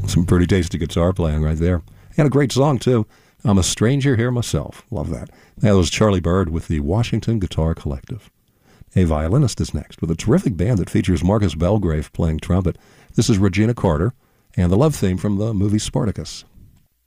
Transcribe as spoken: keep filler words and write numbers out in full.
Some pretty tasty guitar playing right there. And a great song, too. I'm a Stranger Here Myself. Love that. That was Charlie Bird with the Washington Guitar Collective. A Violinist is next with a terrific band that features Marcus Belgrave playing trumpet. This is Regina Carter and the love theme from the movie Spartacus.